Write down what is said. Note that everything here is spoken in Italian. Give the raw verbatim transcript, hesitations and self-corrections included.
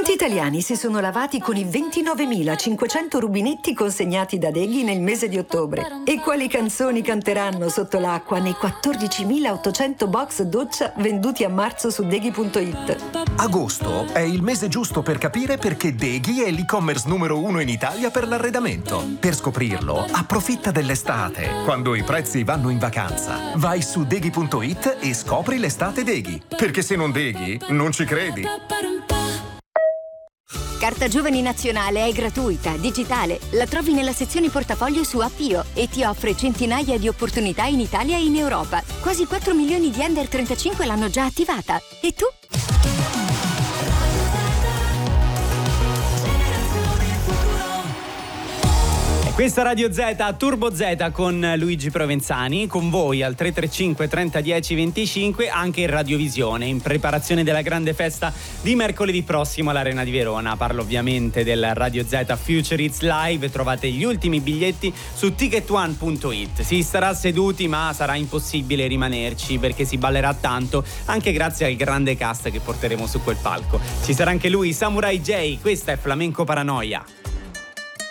Molti italiani si sono lavati con i ventinovemilacinquecento rubinetti consegnati da Deghi nel mese di ottobre. E quali canzoni canteranno sotto l'acqua nei quattordicimilaottocento box doccia venduti a marzo su Deghi punto it? Agosto è il mese giusto per capire perché Deghi è l'e-commerce numero uno in Italia per l'arredamento. Per scoprirlo, approfitta dell'estate, quando i prezzi vanno in vacanza. Vai su Deghi punto it e scopri l'estate Deghi. Perché se non Deghi, non ci credi. Carta Giovani Nazionale è gratuita, digitale. La trovi nella sezione portafoglio su Appio e ti offre centinaia di opportunità in Italia e in Europa. Quasi quattro milioni di under trentacinque l'hanno già attivata. E tu? Questa Radio Z, Turbo Z con Luigi Provenzani, con voi al tre tre cinque trenta dieci venticinque, anche in radiovisione, in preparazione della grande festa di mercoledì prossimo all'Arena di Verona. Parlo ovviamente del Radio Z Future Hits Live, trovate gli ultimi biglietti su ticket one punto it. Si starà seduti, ma sarà impossibile rimanerci perché si ballerà tanto, anche grazie al grande cast che porteremo su quel palco. Ci sarà anche lui, Samurai J, questa è Flamenco Paranoia.